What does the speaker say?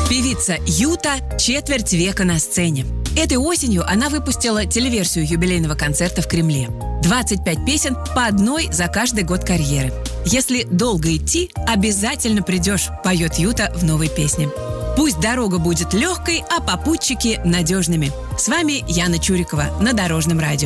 Певица Юта четверть века на сцене. Этой осенью она выпустила телеверсию юбилейного концерта в Кремле. 25 песен по одной за каждый год карьеры. «Если долго идти, обязательно придешь», поет Юта в новой песне. Пусть дорога будет легкой, а попутчики надежными. С вами Яна Чурикова на Дорожном радио.